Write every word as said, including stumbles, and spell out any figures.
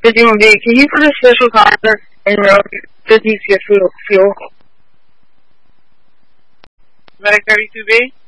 fifty one B, can you put a special timer in road fifty-fifth fuel? Medic thirty-two B?